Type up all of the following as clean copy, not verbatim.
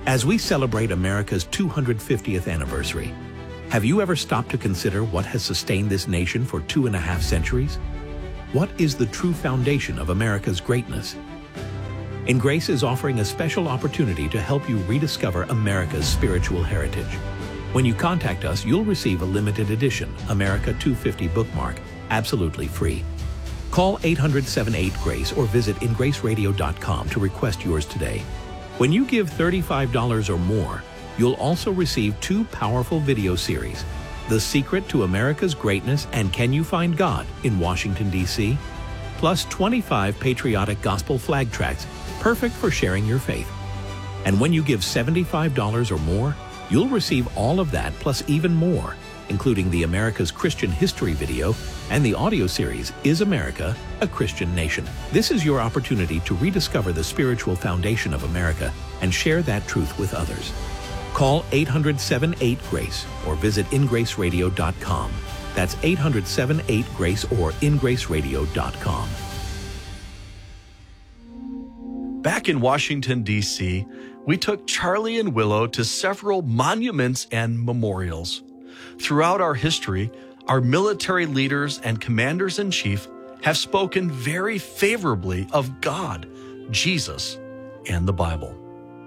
As we celebrate America's 250th anniversary, have you ever stopped to consider what has sustained this nation for 2.5 centuries? What is the true foundation of America's greatness? InGrace is offering a special opportunity to help you rediscover America's spiritual heritage. When you contact us, you'll receive a limited edition America 250 bookmark, absolutely free. Call 800-78-GRACE or visit ingraceradio.com to request yours today. When you give $35 or more, you'll also receive 2 powerful video series, The Secret to America's Greatness and Can You Find God in Washington, D.C., plus 25 patriotic gospel flag tracts, perfect for sharing your faith. And when you give $75 or more, you'll receive all of that plus even more, including the America's Christian History video and the audio series, Is America a Christian Nation? This is your opportunity to rediscover the spiritual foundation of America and share that truth with others. Call 800-78-GRACE or visit ingraceradio.com. That's 800-78-GRACE or ingraceradio.com. Back in Washington, D.C., we took Charlie and Willow to several monuments and memorials. Throughout our history, our military leaders and commanders-in-chief have spoken very favorably of God, Jesus, and the Bible.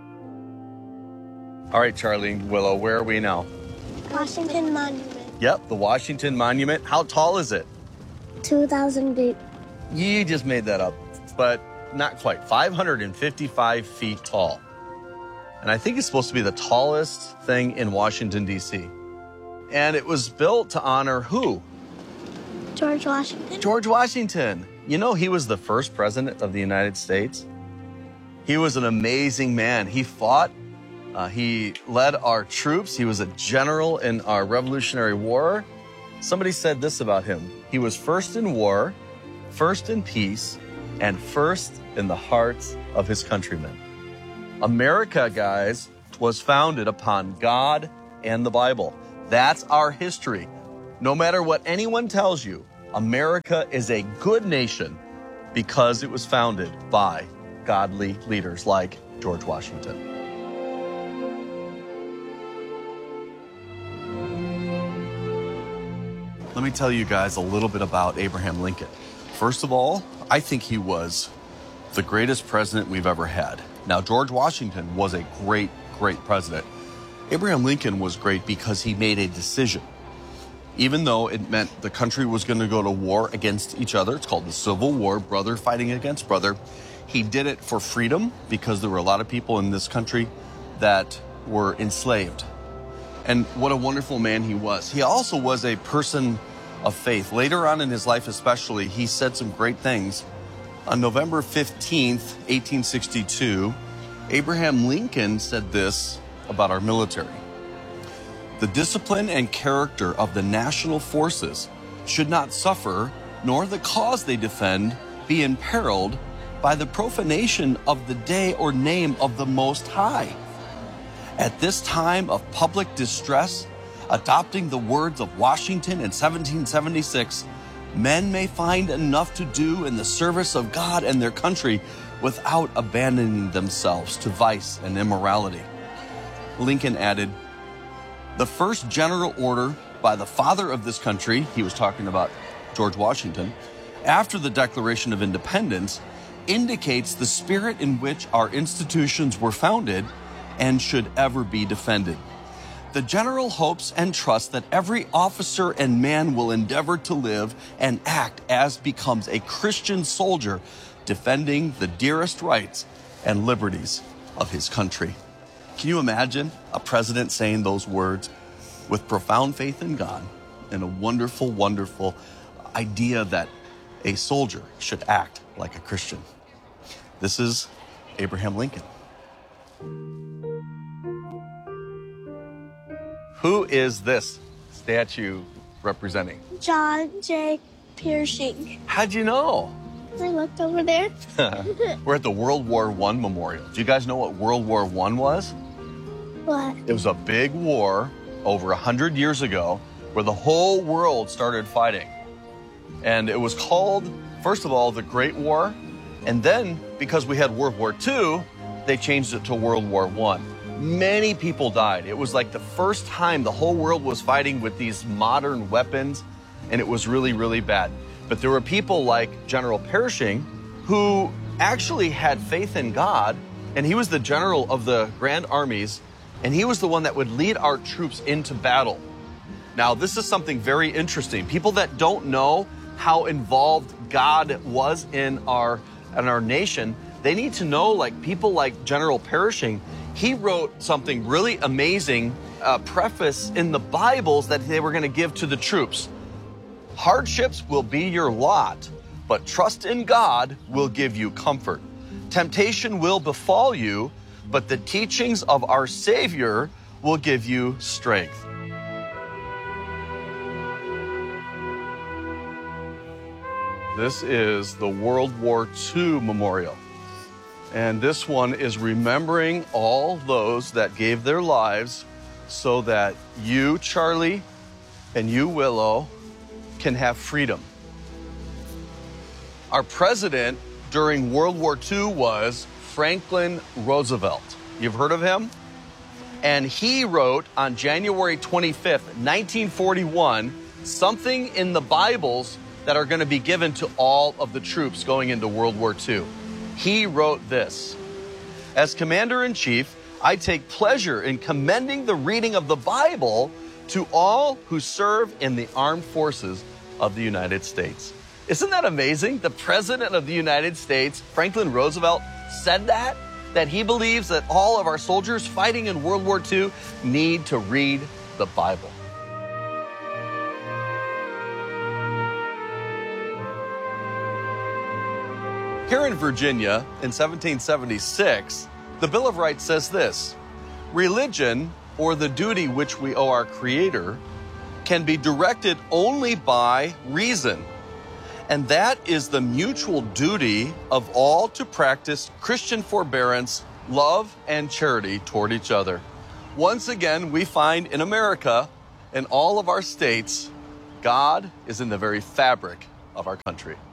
All right, Charlie and Willow, where are we now? Washington Monument. Yep, the Washington Monument. How tall is it? 2,000 feet. You just made that up, but not quite. 555 feet tall. And I think it's supposed to be the tallest thing in Washington, D.C. And it was built to honor who? George Washington. George Washington. You know, he was the first president of the United States. He was an amazing man. He fought. He led our troops. He was a general in our Revolutionary War. Somebody said this about him. He was first in war, first in peace, and first in the hearts of his countrymen. America, guys, was founded upon God and the Bible. That's our history. No matter what anyone tells you, America is a good nation because it was founded by godly leaders like George Washington. Let me tell you guys a little bit about Abraham Lincoln. First of all, I think he was the greatest president we've ever had. Now, George Washington was a great, great president. Abraham Lincoln was great because he made a decision. Even though it meant the country was going to go to war against each other, it's called the Civil War, brother fighting against brother. He did it for freedom because there were a lot of people in this country that were enslaved. And what a wonderful man he was. He also was a person of faith. Later on in his life especially, he said some great things. On November 15th, 1862, Abraham Lincoln said this about our military. The discipline and character of the national forces should not suffer, nor the cause they defend be imperiled by the profanation of the day or name of the Most High. At this time of public distress, adopting the words of Washington in 1776, men may find enough to do in the service of God and their country without abandoning themselves to vice and immorality. Lincoln added, the first general order by the father of this country, he was talking about George Washington, after the Declaration of Independence, indicates the spirit in which our institutions were founded and should ever be defended. The general hopes and trusts that every officer and man will endeavor to live and act as becomes a Christian soldier, defending the dearest rights and liberties of his country. Can you imagine a president saying those words with profound faith in God and a wonderful, wonderful idea that a soldier should act like a Christian? This is Abraham Lincoln. Who is this statue representing? John J. Pershing. How'd you know? I looked over there. We're at the World War I Memorial. Do you guys know what World War I was? What? It was a big war over 100 years ago where the whole world started fighting. And it was called, first of all, the Great War. And then, because we had World War II, they changed it to World War I. Many people died. It was like the first time the whole world was fighting with these modern weapons, and it was really, really bad. But there were people like General Pershing who actually had faith in God, and he was the general of the Grand Armies, and he was the one that would lead our troops into battle. Now, this is something very interesting. People that don't know how involved God was in our nation, they need to know, like people like General Pershing, he wrote something really amazing, preface in the Bibles that they were going to give to the troops. Hardships will be your lot, but trust in God will give you comfort. Temptation will befall you, but the teachings of our Savior will give you strength. This is the World War II memorial. And this one is remembering all those that gave their lives so that you, Charlie, and you, Willow, can have freedom. Our president during World War II was Franklin Roosevelt. You've heard of him? And he wrote on January 25th, 1941, something in the Bibles that are going to be given to all of the troops going into World War II. He wrote this: "As Commander-in-Chief, I take pleasure in commending the reading of the Bible to all who serve in the armed forces of the United States." Isn't that amazing? The President of the United States, Franklin Roosevelt, said that he believes that all of our soldiers fighting in World War II need to read the Bible. Here in Virginia, in 1776, the Bill of Rights says this: "Religion, or the duty which we owe our Creator, can be directed only by reason, and that is the mutual duty of all to practice Christian forbearance, love, and charity toward each other." Once again, we find in America, in all of our states, God is in the very fabric of our country.